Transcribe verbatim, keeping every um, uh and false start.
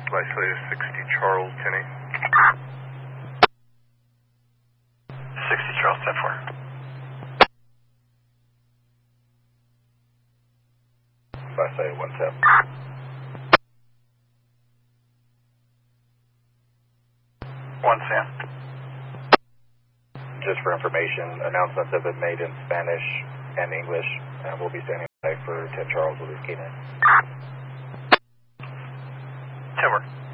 Visalia sixty Charles, ten eight. sixty Charles, ten four. Visalia one ten. one ten. Just for information, announcements have been made in Spanish and English, and we'll be standing by for ten Charles with his key in. ten four.